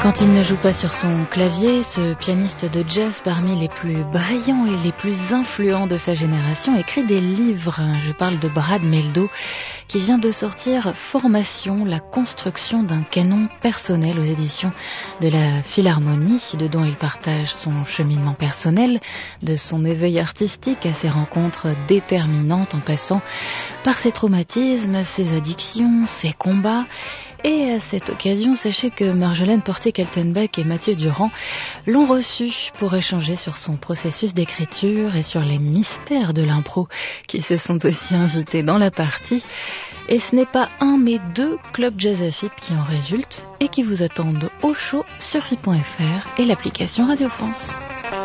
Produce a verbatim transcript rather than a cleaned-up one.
Quand il ne joue pas sur son clavier, ce pianiste de jazz parmi les plus brillants et les plus influents de sa génération écrit des livres. Je parle de Brad Mehldau qui vient de sortir Formation, la construction d'un canon personnel aux éditions de la Philharmonie. Dedans, il partage son cheminement personnel, de son éveil artistique à ses rencontres déterminantes en passant par ses traumatismes, ses addictions, ses combats. Et à cette occasion, sachez que Marjolaine Portier-Kaltenbach et Mathieu Durand l'ont reçu pour échanger sur son processus d'écriture et sur les mystères de l'impro qui se sont aussi invités dans la partie. Et ce n'est pas un mais deux clubs jazz à F I P qui en résultent et qui vous attendent au chaud sur F I P point F R et l'application Radio France.